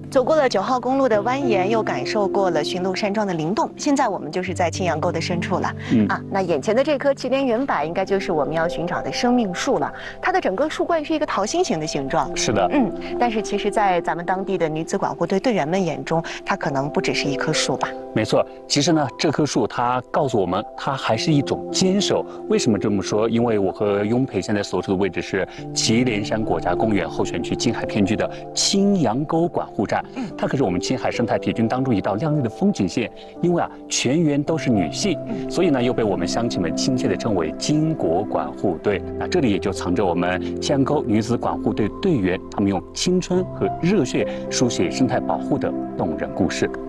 走过了9号公路的蜿蜒，又感受过了驯鹿山庄的灵动，现在我们就是在青羊沟的深处了。那眼前的这棵祁连圆柏，应该就是我们要寻找的生命树了。它的整个树冠是一个桃心形的形状。 是的， 但是其实，在咱们当地的女子管护队队员们眼中，它可能不只是一棵树吧？ 没错，其实呢，这棵树它告诉我们，它还是一种坚守。为什么这么说？因为我和雍培现在所处的位置是祁连山国家公园候选区金海片区的青羊沟管护站，它可是我们青海生态体群当中一道亮丽的风景线。因为全员都是女性，所以呢，又被我们乡亲们亲切地称为巾帼管护队。那这里也就藏着我们青羊沟女子管护队队员他们用青春和热血书写生态保护的动人故事。